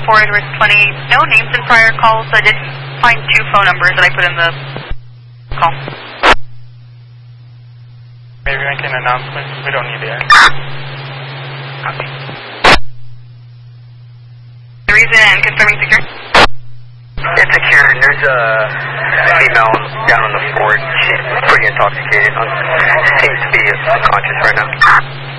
Ford with 20, no names in prior calls, so I did find 2 phone numbers that I put in the call. Maybe make an announcement. We don't need it. Copy. The reason and confirming secure? It's secure. There's a female down on the Ford. She's pretty intoxicated. Seems to be unconscious right now.